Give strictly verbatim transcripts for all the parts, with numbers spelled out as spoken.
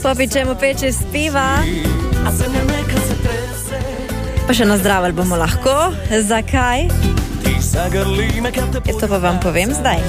Popičemo peče z piva. Pa še nazdravel bomo lahko. Zakaj? To pa vam povem zdaj.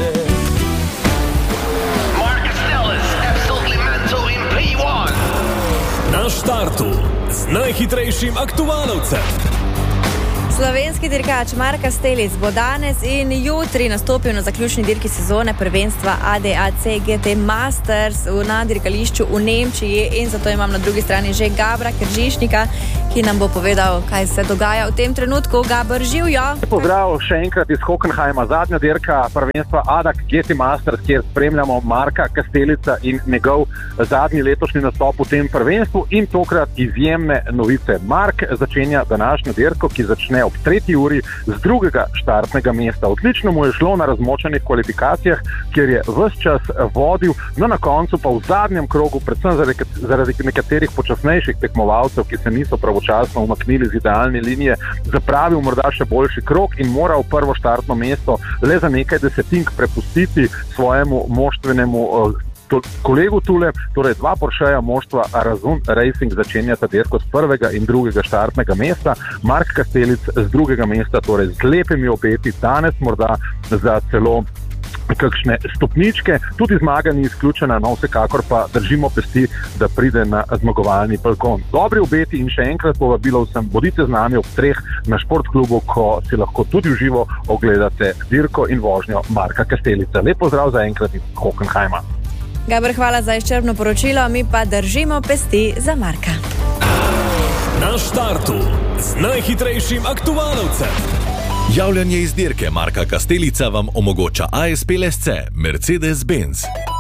Na štartu z najhitrejšim aktualnovcem. Slovenski dirkač Mark Kastelic bo danes in jutri nastopil na zaključni dirki sezone prvenstva A D A C G T Masters na dirkališču v Nemčiji in zato imam na drugi strani že Gabra Kržišnika, ki nam bo povedal, kaj se dogaja v tem trenutku. Gabr, živjo! Pozdrav še enkrat iz Hockenheima. Zadnja dirka prvenstva A D A C G T Masters, kjer spremljamo Marka Kastelica in njegov zadnji letošnji nastop v tem prvenstvu in tokrat izjemne novice. Mark začenja današnjo dirko, ki začne ob tretji uri z drugega štartnega mesta. Odlično mu je šlo na razmočenih kvalifikacijah, kjer je ves čas vodil, no na koncu pa v zadnjem krogu, predvsem zaradi, zaradi nekaterih počasnejših tekmovalcev, ki se niso pravočasno umaknili z idealne linije, zapravil morda še boljši krog in moral prvo štartno mesto le za nekaj desetink prepustiti svojemu moštvenemu uh, kolegu tule, torej dva Porscheja moštva Arazun Racing začenjata dirko z prvega in drugega štartnega mesta. Mark Kastelic z drugega mesta, torej z lepimi obeti, danes morda za celo kakšne stopničke, tudi zmaga ni izključena, no vsekakor pa držimo pesti, da pride na zmagovalni balkon. Dobri obeti in še enkrat povabilo vsem, bodite z nami ob treh na športklubu, ko si lahko tudi v živo ogledate dirko in vožnjo Marka Kastelica. Lep pozdrav za enkrat iz Hockenheima. Gabr, hvala za izčrpno poročilo, mi pa držimo pesti za Marka. Na štartu z najhitrejšim aktualnovcem. Javljanje iz dirke Marka Kastelica vam omogoča A S P L S C Mercedes-Benz.